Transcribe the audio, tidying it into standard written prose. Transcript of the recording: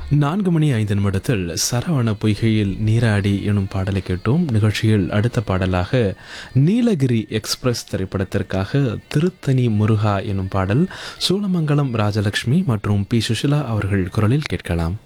4 மணி 5 நிமிடத்தில் சரவண பொய்கையில் நீராடி எனும் பாடலை கேட்டோம். நிகழ்ச்சியில் அடுத்த பாடலாக நீலகிரி எக்ஸ்பிரஸ் திரைப்படத்திற்காக திருத்தணி முருகா எனும் பாடல் சூலமங்கலம் ராஜலட்சுமி மற்றும் பி சுஷிலா அவர்கள் குரலில் கேட்கலாம்.